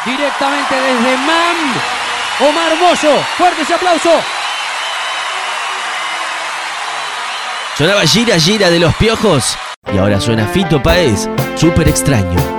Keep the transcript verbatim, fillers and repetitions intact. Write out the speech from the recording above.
directamente desde M A M, Omar Mollo. Fuerte ese aplauso. Sonaba Gira Gira de Los Piojos y ahora suena Fito Páez, Súper Extraño.